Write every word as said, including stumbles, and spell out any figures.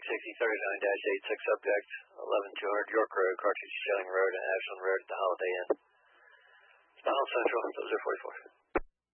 sixty thirty-nine dash eighty-six subject, eleven two hundred York Road, Cartridge Shelling Road, and Ashland Road at the Holiday Inn. Spinal Central, those are forty-four.